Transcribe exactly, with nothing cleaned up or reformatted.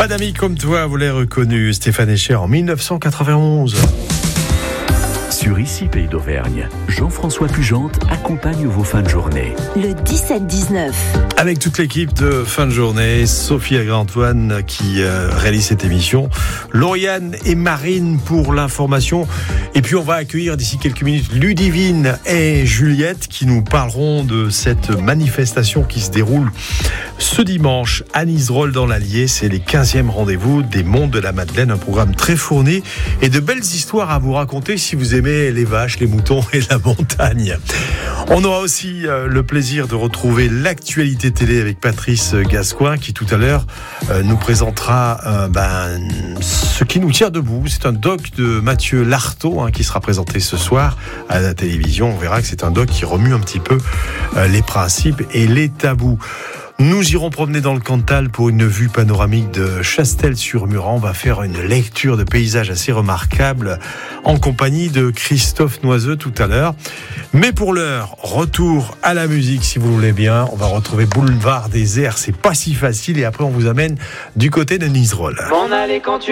Pas d'amis comme toi, vous l'avez reconnu, Stéphane Echer en dix-neuf cent quatre-vingt-onze. Sur Ici Pays d'Auvergne, Jean-François Pugente accompagne vos fins de journée. Le dix-sept dix-neuf. Avec toute l'équipe de fin de journée, Sophie Agré-Antoine qui euh, réalise cette émission, Lauriane et Marine pour l'information. Et puis on va accueillir d'ici quelques minutes Ludivine et Juliette qui nous parleront de cette manifestation qui se déroule ce dimanche à Niserolles dans l'Allier. C'est les quinzièmes rendez-vous des Monts de la Madeleine, un programme très fourni et de belles histoires à vous raconter si vous aimez les vaches, les moutons et la montagne. On aura aussi euh, le plaisir de retrouver l'actualité télé avec Patrice Gascoin qui tout à l'heure euh, nous présentera euh, ben, ce qui nous tient debout. C'est un doc de Mathieu Lartaud hein, qui sera présenté ce soir à la télévision. On verra que c'est un doc qui remue un petit peu euh, les principes et les tabous. Nous irons promener dans le Cantal pour une vue panoramique de Chastel-sur-Muran. On va faire une lecture de paysages assez remarquables en compagnie de Christophe Noiseux tout à l'heure. Mais pour l'heure, retour à la musique si vous voulez bien. On va retrouver Boulevard des Airs, c'est pas si facile et après on vous amène du côté de Niserolles. M'en aller quand tu